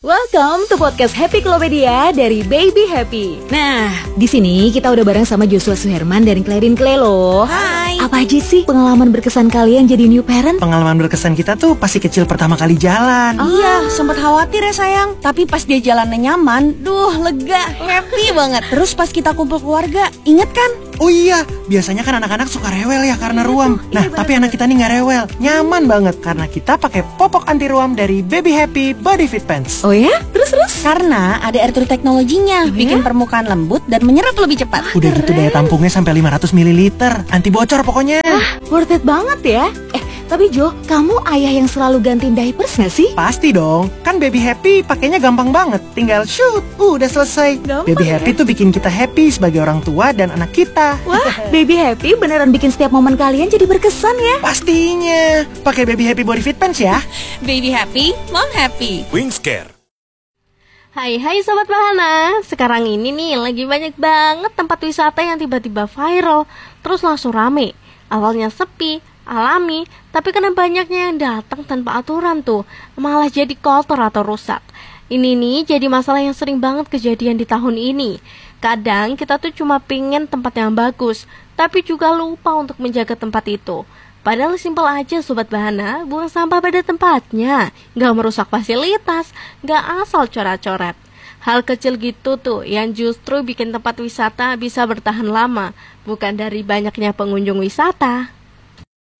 Welcome to podcast Happy Klopedia dari Baby Happy. Nah, di sini kita udah bareng sama Joshua Suherman dari Clarin Clay loh. Hai. Apa aja sih pengalaman berkesan kalian jadi new parent? Pengalaman berkesan kita tuh pasti kecil pertama kali jalan. Iya, sempat khawatir ya sayang. Tapi pas dia jalannya nyaman, lega, happy banget. Terus pas kita kumpul keluarga, inget kan? Oh iya, biasanya kan anak-anak suka rewel ya karena ruam. Nah, tapi anak kita nih nggak rewel, nyaman banget karena kita pakai popok anti ruam dari Baby Happy Body Fit Pants. Oh ya? Terus? Karena ada air teknologinya, bikin permukaan lembut dan menyerap lebih cepat. Udah gitu daya tampungnya sampai 500 ml, anti bocor pokoknya. Worth it banget ya. Tapi Jo, kamu ayah yang selalu gantiin diapers gak sih? Pasti dong, kan Baby Happy pakainya gampang banget. Tinggal shoot, udah selesai. Gampang Baby ya? Happy tuh bikin kita happy sebagai orang tua dan anak kita. Wah, Baby Happy beneran bikin setiap momen kalian jadi berkesan ya. Pastinya, pakai Baby Happy Body Fit Pants ya. Baby happy, mom happy. Wingscare. Hai Sobat Bahana, sekarang ini nih lagi banyak banget tempat wisata yang tiba-tiba viral, terus langsung rame. Awalnya sepi, alami, tapi karena banyaknya yang datang tanpa aturan tuh, malah jadi kotor atau rusak. Ini nih jadi masalah yang sering banget kejadian di tahun ini. Kadang kita tuh cuma pingin tempat yang bagus, tapi juga lupa untuk menjaga tempat itu. Padahal simpel aja Sobat Bahana, buang sampah pada tempatnya, gak merusak fasilitas, gak asal coret-coret. Hal kecil gitu tuh yang justru bikin tempat wisata bisa bertahan lama, bukan dari banyaknya pengunjung wisata.